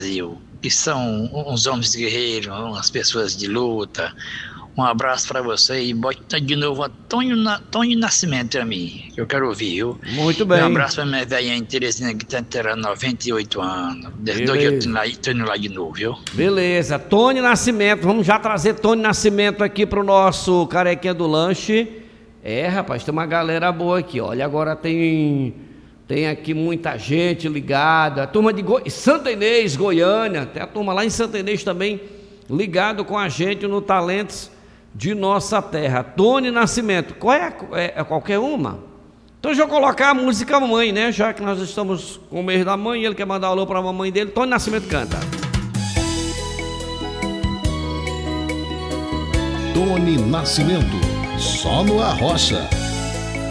Brasil, que são uns homens guerreiros, umas pessoas de luta. Um abraço para você e bote de novo Antônio Nascimento a mim, que eu quero ouvir, viu? Muito E um bem. abraço para minha velha em Teresina, que terá 98 anos. Desde hoje eu Beleza. tô indo lá de novo, viu? Beleza. Tony Nascimento. Vamos já trazer Tony Nascimento aqui pro nosso Carequinha do Lanche. É, rapaz, tem uma galera boa aqui. Olha, agora tem aqui muita gente ligada. A turma de Santa Inês, Goiânia. Tem a turma lá em Santa Inês também ligado com a gente no Talentos de Nossa Terra. Tony Nascimento. Qual é qualquer uma? Então deixa eu colocar a música Mãe, né? Já que nós estamos com o mês da mãe, ele quer mandar um alô para a mamãe dele. Tony Nascimento canta. Tony Nascimento, só no Arrocha.